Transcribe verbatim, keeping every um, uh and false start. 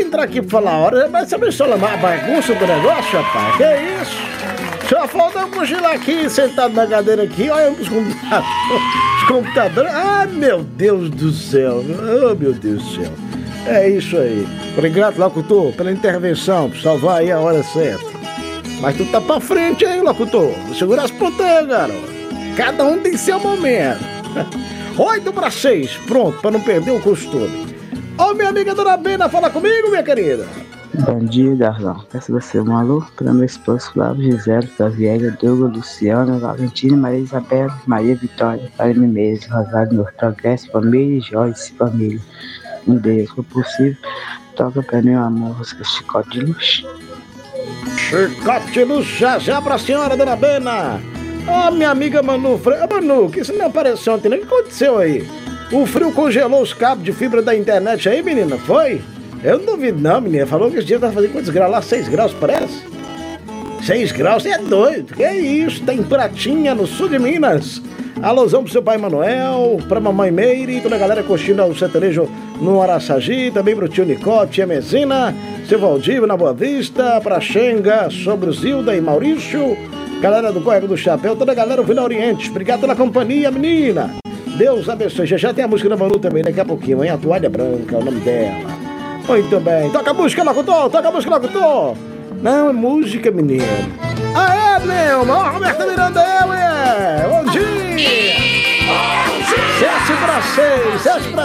entrar aqui pra falar a hora, mas você me sola a bagunça do negócio, rapaz? Que é isso? Só falta eu cochilar aqui, sentado na cadeira aqui, olha os computadores. Os computadores. Ah, meu Deus do céu. Oh, meu Deus do céu. É isso aí. Obrigado, locutor, pela intervenção, por salvar aí a hora certa. Mas tu tá pra frente aí, locutor. Segura as pontas aí, garoto. Cada um tem seu momento. Oito para seis. Pronto, pra não perder o costume. Ô, minha amiga Dona Bena, fala comigo, minha querida. Bom dia, Darlão. Peço você um alô para meu esposo Flávio Gisele, Taviela, Douglas, Luciana, Valentina, Maria Isabel, Maria Vitória, para mim mesmo, Rosário, meu progresso, família e Joyce, família. Um Deus, se for possível, toca pra mim uma música Chicote de Luz. Chicote de Luz, já já pra senhora, Dona Bena. Ó, oh, minha amiga Manu Freire. Ô, Manu, que isso não apareceu ontem, né? O que aconteceu aí? O frio congelou os cabos de fibra da internet aí, menina, foi? Eu não duvido não, menina. Falou que esse dia tava fazendo quantos graus lá? Seis graus, parece? Seis graus? Você é doido. Que isso? Tem Pratinha, no sul de Minas. Alôzão pro seu pai Manuel, pra mamãe Meire, toda a galera curtindo o sertanejo no Araçagi, também pro tio Nicote, tia Mesina, seu Valdir na Boa Vista, pra Xenga, Sogro Zilda e Maurício, galera do Córrego do Chapéu, toda a galera do Vila Oriente. Obrigado pela companhia, menina. Deus abençoe. Já já tem a música da Manu também, daqui a pouquinho, hein? A Toalha Branca, é o nome dela. Muito bem. Toca a música, locutor! Toca a música, locutor! Não, é música, menino. Aê, Nelma! Ó, Roberta Miranda, eu, é! Bom dia! Sete para seis, sete para